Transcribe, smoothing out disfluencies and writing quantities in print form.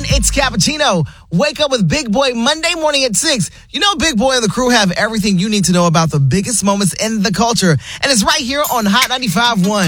It's Cappuccino. Wake up with Big Boy Monday morning at 6. You know Big Boy and the crew have everything you need to know about the biggest moments in the culture. And it's right here on Hot 95.1.